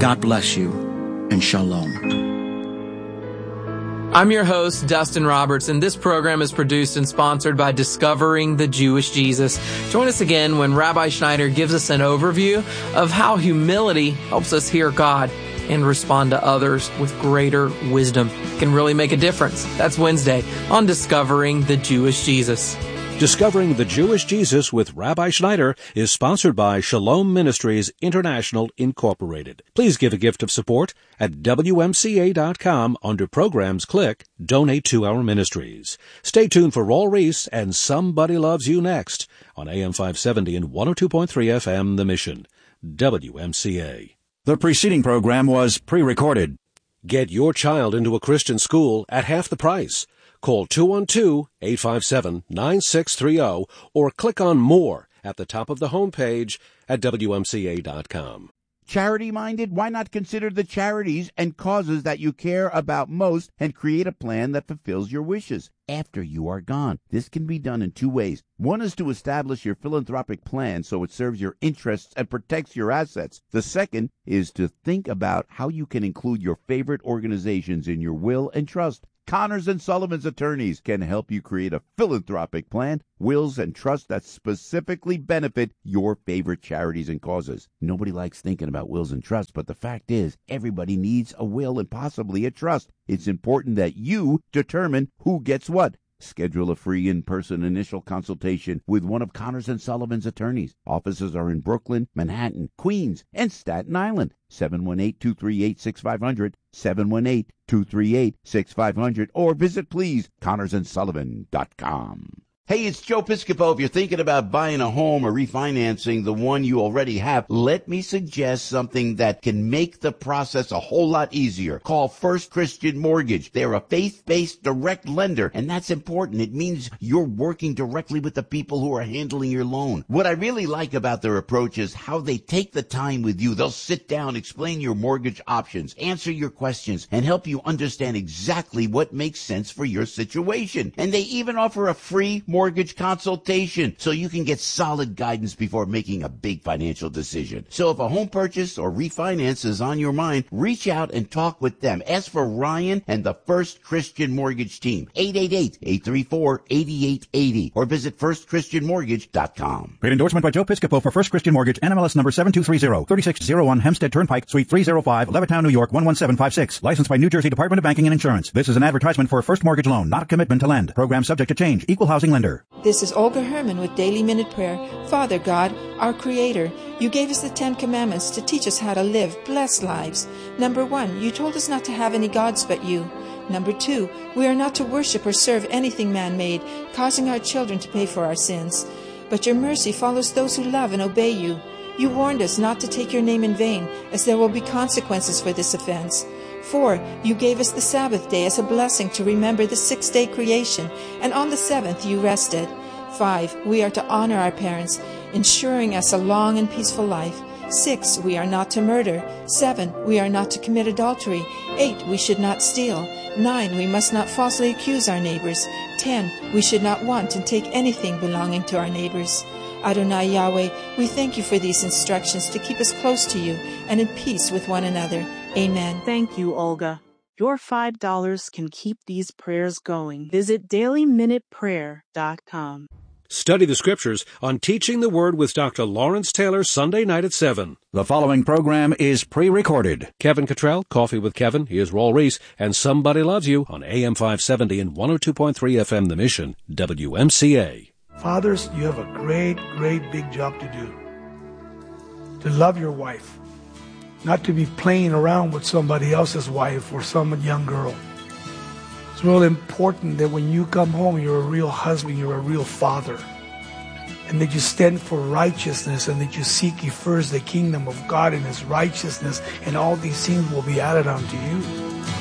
God bless you, and shalom. I'm your host, Dustin Roberts, and this program is produced and sponsored by Discovering the Jewish Jesus. Join us again when Rabbi Schneider gives us an overview of how humility helps us hear God and respond to others with greater wisdom. It can really make a difference. That's Wednesday on Discovering the Jewish Jesus. Discovering the Jewish Jesus with Rabbi Schneider is sponsored by Shalom Ministries International, Incorporated. Please give a gift of support at WMCA.com. Under Programs, click Donate to Our Ministries. Stay tuned for Raul Reese and Somebody Loves You next on AM 570 and 102.3 FM, The Mission. WMCA. The preceding program was pre-recorded. Get your child into a Christian school at half the price. Call 212-857-9630 or click on More at the top of the homepage at WMCA.com. Charity-minded? Why not consider the charities and causes that you care about most and create a plan that fulfills your wishes after you are gone? This can be done in two ways. One is to establish your philanthropic plan so it serves your interests and protects your assets. The second is to think about how you can include your favorite organizations in your will and trust. Connors and Sullivan's attorneys can help you create a philanthropic plan, wills, and trusts that specifically benefit your favorite charities and causes. Nobody likes thinking about wills and trusts, but the fact is, everybody needs a will and possibly a trust. It's important that you determine who gets what. Schedule a free in-person initial consultation with one of Connors and Sullivan's attorneys. Offices are in Brooklyn, Manhattan, Queens, and Staten Island. 718-238-6500, 718-238-6500, or visit, please, ConnorsandSullivan.com. Hey, it's Joe Piscopo. If you're thinking about buying a home or refinancing the one you already have, let me suggest something that can make the process a whole lot easier. Call First Christian Mortgage. They're a faith-based direct lender, and that's important. It means you're working directly with the people who are handling your loan. What I really like about their approach is how they take the time with you. They'll sit down, explain your mortgage options, answer your questions, and help you understand exactly what makes sense for your situation. And they even offer a free mortgage consultation so you can get solid guidance before making a big financial decision. So if a home purchase or refinance is on your mind, reach out and talk with them. Ask for Ryan and the First Christian Mortgage team, 888-834-8880, or visit firstchristianmortgage.com. Great endorsement by Joe Piscopo for First Christian Mortgage, NMLS number 7230, 3601 Hempstead Turnpike, Suite 305, Levittown, New York, 11756. Licensed by New Jersey Department of Banking and Insurance. This is an advertisement for a first mortgage loan, not a commitment to lend. Program subject to change. Equal housing lender. This is Olga Herman with Daily Minute Prayer. Father God, our Creator, you gave us the 10 Commandments to teach us how to live blessed lives. Number 1, you told us not to have any gods but you. Number 2, we are not to worship or serve anything man-made, causing our children to pay for our sins. But your mercy follows those who love and obey you. You warned us not to take your name in vain, as there will be consequences for this offense. 4, you gave us the Sabbath day as a blessing to remember the 6-day creation, and on the 7th you rested. 5, we are to honor our parents, ensuring us a long and peaceful life. 6, we are not to murder. 7, we are not to commit adultery. 8, we should not steal. 9, we must not falsely accuse our neighbors. 10, we should not want and take anything belonging to our neighbors. Adonai Yahweh, we thank you for these instructions to keep us close to you and in peace with one another. Amen. Thank you, Olga. Your $5 can keep these prayers going. Visit dailyminuteprayer.com. Study the Scriptures on Teaching the Word with Dr. Lawrence Taylor, Sunday night at 7. The following program is pre-recorded. Kevin Cottrell, Coffee with Kevin. Here's Raul Reese and Somebody Loves You on AM 570 and 102.3 FM, The Mission, WMCA. Fathers, you have a great, great big job to do. To love your wife. Not to be playing around with somebody else's wife or some young girl. It's real important that when you come home, you're a real husband, you're a real father. And that you stand for righteousness and that you seek ye first the kingdom of God and His righteousness, and all these things will be added unto you.